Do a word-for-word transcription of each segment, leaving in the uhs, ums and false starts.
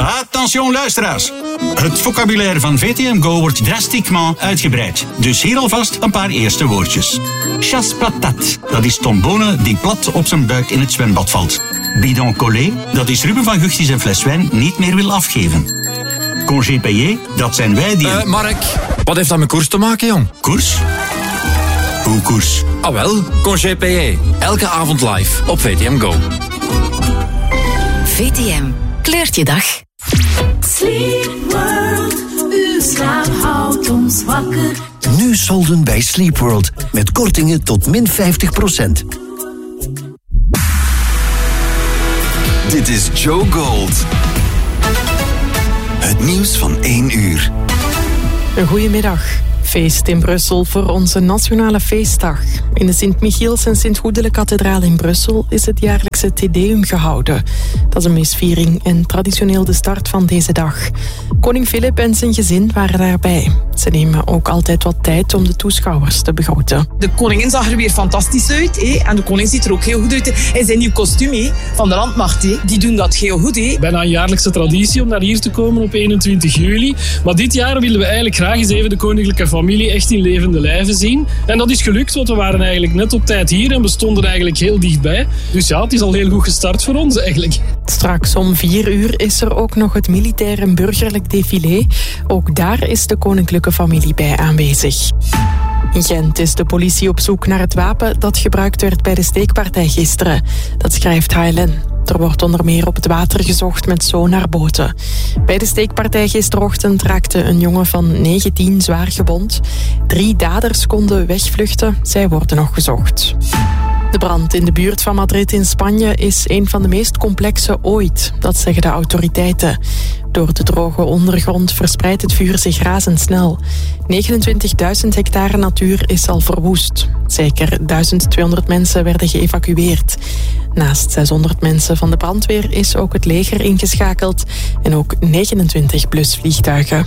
Attention luisteraars. Het vocabulaire van V T M Go wordt drastiquement uitgebreid. Dus hier alvast een paar eerste woordjes. Chasse patate, dat is tombonen die plat op zijn buik in het zwembad valt. Bidon collé, dat is Ruben van Gucht die zijn fles wijn niet meer wil afgeven. Congé payé, dat zijn wij die... Uh, Mark, wat heeft dat met koers te maken, jong? Koers? Hoe koers? Ah wel, Congé payé. Elke avond live op V T M Go. V T M kleurt je dag. Sleep World, uw slaap houdt ons wakker. Nu solden bij Sleep World met kortingen tot min vijftig procent. Dit is Joe Gold. Het nieuws van één uur. Een goedemiddag. Feest in Brussel voor onze nationale feestdag. In de Sint-Michiels en Sint-Goedele-kathedraal in Brussel is het jaarlijkse Te Deum gehouden. Dat is een misviering en traditioneel de start van deze dag. Koning Filip en zijn gezin waren daarbij. Ze nemen ook altijd wat tijd om de toeschouwers te begroeten. De koningin zag er weer fantastisch uit. Hé. En de koning ziet er ook heel goed uit. In zijn nieuw kostuum hé. Van de landmacht. Hé. Die doen dat heel goed. Hé. Bijna een jaarlijkse traditie om naar hier te komen op eenentwintig juli. Maar dit jaar willen we eigenlijk graag eens even de koninklijke familie echt in levende lijven zien. En dat is gelukt, want we waren eigenlijk net op tijd hier en we stonden eigenlijk heel dichtbij. Dus ja, het is al heel goed gestart voor ons eigenlijk. Straks om vier uur is er ook nog het militair en burgerlijk défilé. Ook daar is de koninklijke familie bij aanwezig. In Gent is de politie op zoek naar het wapen dat gebruikt werd bij de steekpartij gisteren. Dat schrijft H L N. Er wordt onder meer op het water gezocht met sonarboten. Bij de steekpartij gisterochtend raakte een jongen van negentien zwaar gewond. Drie daders konden wegvluchten. Zij worden nog gezocht. De brand in de buurt van Madrid in Spanje is een van de meest complexe ooit. Dat zeggen de autoriteiten. Door de droge ondergrond verspreidt het vuur zich razendsnel. negenentwintigduizend hectare natuur is al verwoest. Zeker duizend tweehonderd mensen werden geëvacueerd. Naast zeshonderd mensen van de brandweer is ook het leger ingeschakeld en ook negenentwintig blusvliegtuigen.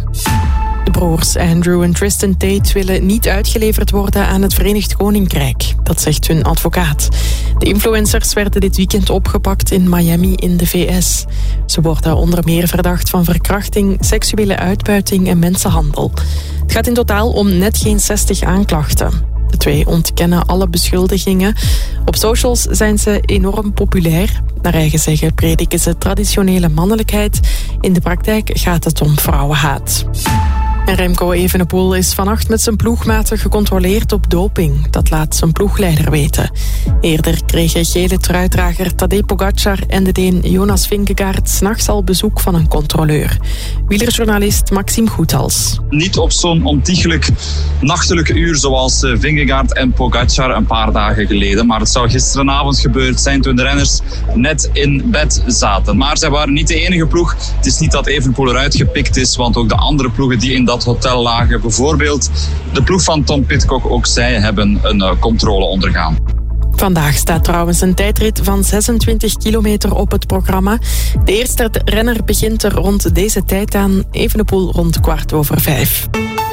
De broers Andrew en Tristan Tate willen niet uitgeleverd worden aan het Verenigd Koninkrijk. Dat zegt hun advocaat. De influencers werden dit weekend opgepakt in Miami in de V S. Ze worden onder meer verdacht van verkrachting, seksuele uitbuiting en mensenhandel. Het gaat in totaal om net geen zestig aanklachten. De twee ontkennen alle beschuldigingen. Op socials zijn ze enorm populair. Naar eigen zeggen prediken ze traditionele mannelijkheid. In de praktijk gaat het om vrouwenhaat. En Remco Evenepoel is vannacht met zijn ploegmaten gecontroleerd op doping. Dat laat zijn ploegleider weten. Eerder kregen gele truidrager Tadej Pogacar en de Deen Jonas Vingegaard 's nachts al bezoek van een controleur. Wielerjournalist Maxime Goethals. Niet op zo'n ontiegelijk nachtelijke uur zoals Vingegaard en Pogacar een paar dagen geleden. Maar het zou gisteravond gebeurd zijn toen de renners net in bed zaten. Maar zij waren niet de enige ploeg. Het is niet dat Evenepoel eruit gepikt is, want ook de andere ploegen die in dat hotel lagen, bijvoorbeeld de ploeg van Tom Pidcock, ook zij hebben een uh, controle ondergaan. Vandaag staat trouwens een tijdrit van zesentwintig kilometer op het programma. De eerste renner begint er rond deze tijd aan, Evenepoel rond kwart over vijf.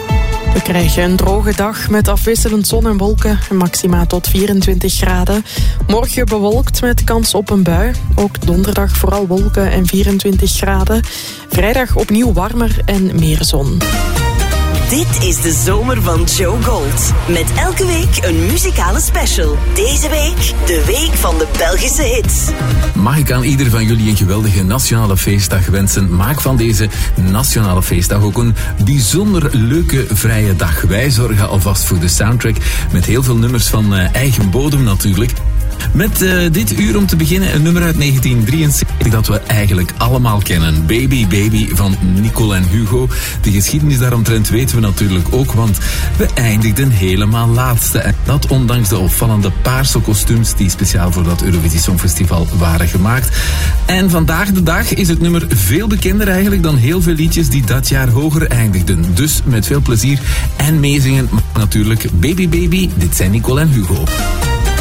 We krijgen een droge dag met afwisselend zon en wolken en maxima tot vierentwintig graden. Morgen bewolkt met kans op een bui. Ook donderdag vooral wolken en vierentwintig graden. Vrijdag opnieuw warmer en meer zon. Dit is de zomer van Joe Gold. Met elke week een muzikale special. Deze week de week van de Belgische hits. Mag ik aan ieder van jullie een geweldige nationale feestdag wensen. Maak van deze nationale feestdag ook een bijzonder leuke vrije dag. Wij zorgen alvast voor de soundtrack met heel veel nummers van uh, eigen bodem natuurlijk. Met uh, dit uur om te beginnen een nummer uit negentien drieënzeventig dat we eigenlijk allemaal kennen. Baby Baby van Nicole en Hugo. De geschiedenis daaromtrent weten we natuurlijk ook, want we eindigden helemaal laatste. En dat ondanks de opvallende paarse kostuums die speciaal voor dat Eurovisie Songfestival waren gemaakt. En vandaag de dag is het nummer veel bekender eigenlijk dan heel veel liedjes die dat jaar hoger eindigden. Dus met veel plezier en meezingen natuurlijk Baby Baby. Dit zijn Nicole en Hugo.